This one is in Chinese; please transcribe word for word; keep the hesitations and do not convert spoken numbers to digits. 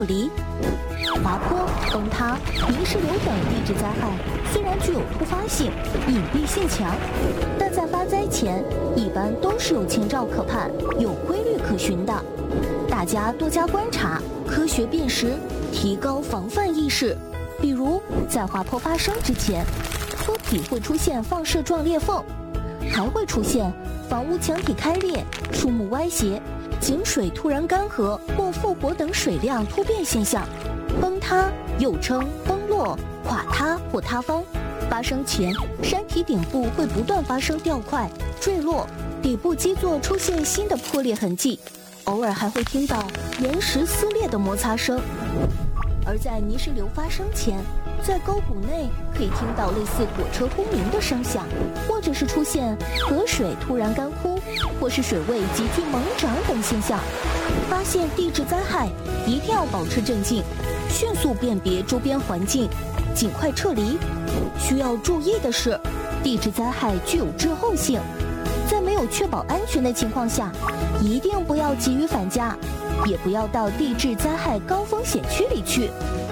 离。滑坡、崩塌、泥石流等地质灾害虽然具有突发性、隐蔽性强，但在发灾前一般都是有前兆可盼、有规律可循的。大家多加观察，科学辨识，提高防范意识。比如，在滑坡发生之前，坡体会出现放射状裂缝，还会出现房屋墙体开裂、树木歪斜、井水突然干涸或复活等水量突变现象。崩塌又称崩落、垮塌或塌方，发生前山体顶部会不断发生掉块、坠落，底部基座出现新的破裂痕迹，偶尔还会听到岩石撕裂的摩擦声。而在泥石流发生前，在沟谷内可以听到类似火车轰鸣的声响，或者是出现河水突然干枯，或是水位急剧猛涨等现象。发现地质灾害，一定要保持镇静，迅速辨别周边环境，尽快撤离。需要注意的是，地质灾害具有滞后性，在没有确保安全的情况下，一定不要急于返家，也不要到地质灾害高风险区里去。